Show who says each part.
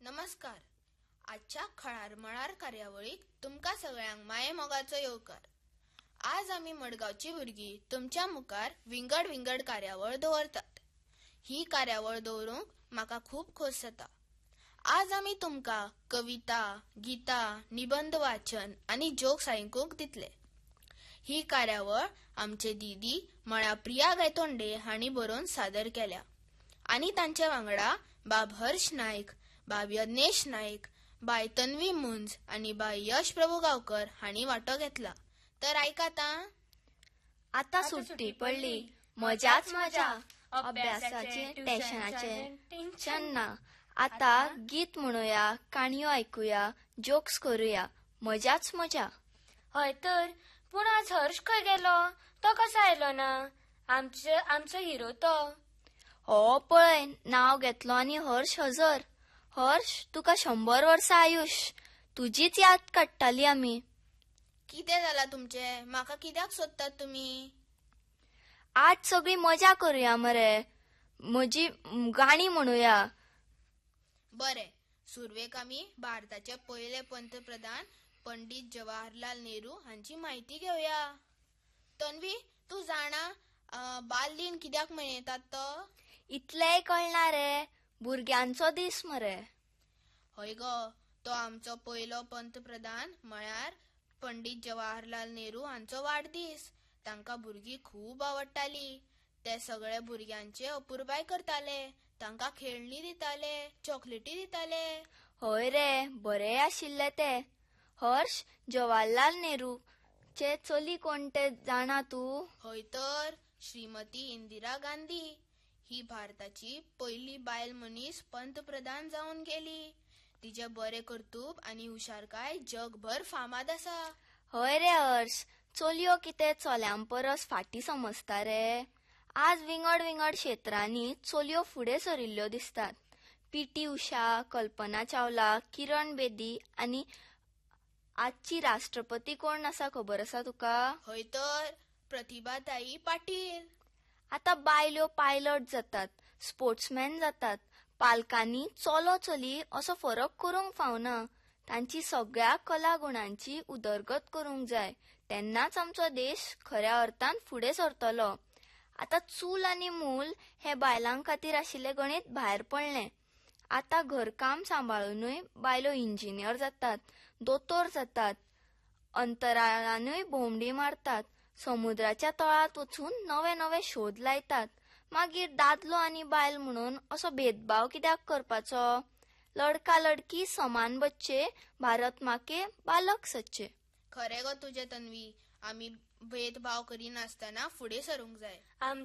Speaker 1: नमस्कार. आजच्या खळार कार्यावळीक तुमका सगळ्यांक माये मोगाचो येवकार. आज आम्ही मडगावची भुरगीं तुमच्या मुखार विंगड विंगड कार्यावळ दवरतात. ही कार्यावळ दवरूंक म्हाका खूब खोस जाता. आज आम्ही तुमका कविता, गीता, निबंध वाचन आणि जोक्स आयकूंक दितले. ही कार्यावळ आमचे दीदी म्हळ्या प्रिया गायतोंडे हांणी बरोवन सादर केल्या आणि तांचे वांगडा बाब हर्ष नायक, बाब यज्ञेश नायक, बाय तन्वी मुंज आणि बाय यश प्रभू गांवकर हांणी वांटो घेतला. तर ऐकात
Speaker 2: आता सुट्टी पडली, मजाच मजा. अभ्यासाचे टेन्शनाचे टेन्शन ना. आता गीत म्हणूया, काणयो ऐकूया, जोक्स करूया, मजाच मजा.
Speaker 3: हय तर, पूण आज हर्ष खंय गेलो? तो कसो आयलो ना? आमचो हिरो तो.
Speaker 2: हो पळय, नाव घेतलो आणि हर्ष हजर. हर्ष, तुका 100 वर्सां आयुष. तुजीच याद काडटाली आमी.
Speaker 1: कितें जालां तुमचे? म्हाका कित्याक सोदतात तुमी?
Speaker 2: आज सगळी मजा करूया मरे. म्हजी गाणी म्हणूया.
Speaker 1: बरें, सुरवेक आमी भारताचे पयले पंतप्रधान पंडित जवाहरलाल नेहरू हांची म्हायती घेवया. तन्वी, तू जाणा बाल दिन कित्याक मनयतात तो?
Speaker 2: इतलेय कळना रे. भुरग्यांचो दीस मरे.
Speaker 1: हय गो, तो आमचो पयलो पंतप्रधान म्हळ्यार पंडित जवाहरलाल नेहरू हांचो वाडदीस. तांकां भुरगीं खूब आवडटाली. ते सगळे भुरग्यांचे अपुरबाय करताले. तांकां खेळणी दिताले, चॉकलेटी दिताले.
Speaker 2: हय रे, बरे आशिल्ले ते. हर्ष, जवाहरलाल नेहरू चे चली कोण ते जाणा तू?
Speaker 1: हय तर, श्रीमती इंदिरा गांधी. ही भारताची पयली बायल मनीस पंतप्रधान जावन गेली. तिचे बरे कर्तूब आणि हुशारकाय जगभर फामाद आसा.
Speaker 2: हय रे हर्ष, चलयो कितें चल्यां परस फाटी समजता रे. आज विंगड विंगड क्षेत्रांनी चलयो फुडें सरिल्ल्यो दिसतात. पी.टी. उषा, कल्पना चावला, किरण बेदी आणि आजची राष्ट्रपती कोण आसा खबर आसा तुका?
Speaker 1: हय तर, प्रतिभाताई पाटील.
Speaker 2: आता बायल्यो पायलट जातात, स्पोर्ट्समॅन जातात. पालकांनी चलो चली असो फरक करूंक फावना. तांची सगळ्या कला गुणांची उदरगत करूंक जाय. तेन्नाच आमचो देश खऱ्या अर्थान फुडें सरतलो. आता चूल आणि मूल हे बायलां खातीर आशिल्ले गणित भायर पडलें. आता घरकाम सांबाळूनय बायलो इंजिनियर जातात, दोतोर जातात, अंतराळानूय भोंवडी मारतात, समुद्राच्या तळात वचून नवे नवे शोध लायतात. मागीर दादलो आणि बायल म्हणून असो भेदभाव कित्याक करपाचो? लडका लडकी समान बच्चे, भारत माँ के बालक सच्चे.
Speaker 1: खरे गो तुझे तन्वी. आमी भेदभाव करिनासतना फुडें सरूंक जाय.